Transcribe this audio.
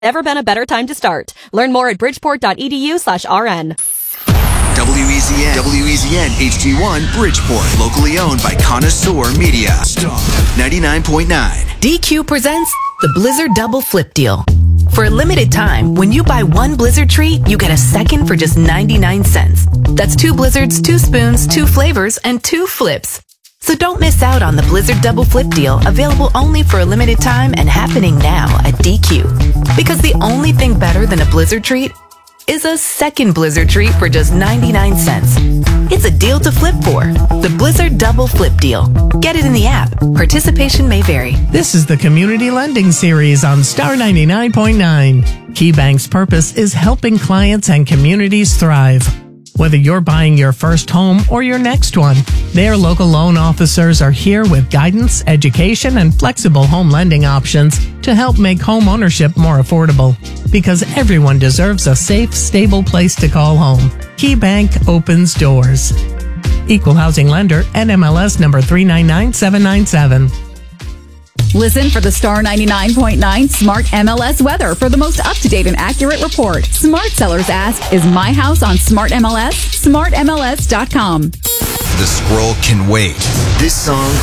Never been a better time to start. Learn more at bridgeport.edu/RN. WEZN HD1 Bridgeport. Locally owned by Connoisseur Media. Star 99.9. DQ presents the Blizzard Double Flip Deal. For a limited time, when you buy one Blizzard treat, you get a second for just 99 cents. That's 2 Blizzards, 2 spoons, 2 flavors, and 2 flips. So don't miss out on the Blizzard Double Flip Deal, available only for a limited time and happening now at DQ. Because the only thing better than a Blizzard treat is a second Blizzard treat for just 99 cents. It's a deal to flip for. The Blizzard Double Flip Deal. Get it in the app. Participation may vary. This is the Community Lending Series on Star 99.9. KeyBank's purpose is helping clients and communities thrive. Whether you're buying your first home or your next one, their local loan officers are here with guidance, education, and flexible home lending options to help make home ownership more affordable. Because everyone deserves a safe, stable place to call home. KeyBank opens doors. Equal housing lender, NMLS number 399797. Listen for the Star 99.9 Smart MLS weather for the most up-to-date and accurate report. Smart sellers ask, is my house on Smart MLS? SmartMLS.com. The scroll can wait. This song